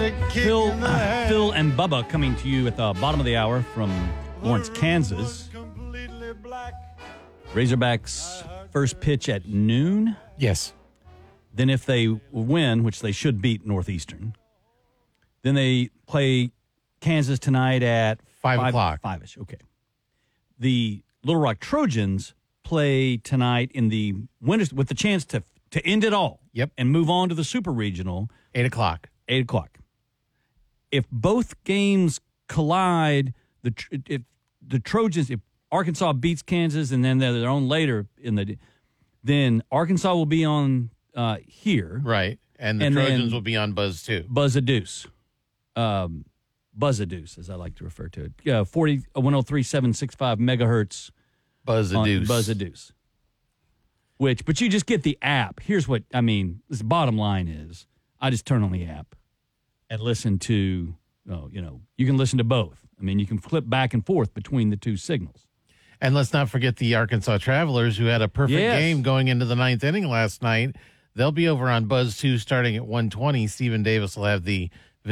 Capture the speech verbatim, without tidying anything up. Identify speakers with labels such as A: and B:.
A: Phil, uh, Phil and Bubba coming to you at the bottom of the hour from Lawrence, Kansas. Razorbacks first pitch at noon.
B: Yes.
A: Then if they win, which they should beat Northeastern, then they play Kansas tonight at
B: Five, five o'clock.
A: Five-ish, okay. The Little Rock Trojans play tonight in the winners with the chance to to end it all.
B: Yep.
A: And move on to the Super Regional.
B: Eight o'clock.
A: Eight o'clock. If both games collide, the if the Trojans, if Arkansas beats Kansas and then they're their own later in the, then Arkansas will be on uh, here.
B: Right. And the
A: and
B: Trojans will be on Buzz too.
A: Buzz a deuce. Um, Buzz a deuce, as I like to refer to it. Yeah, forty one oh three seven six five megahertz.
B: Buzz a deuce.
A: Buzz a deuce. Which, but you just get the app. Here's what I mean. The bottom line is, I just turn on the app and listen to. Oh, you know, you can listen to both. I mean, you can flip back and forth between the two signals.
B: And let's not forget the Arkansas Travelers, who had a perfect
A: Yes.
B: game going into the ninth inning last night. They'll be over on Buzz two starting at one twenty. Stephen Davis will have the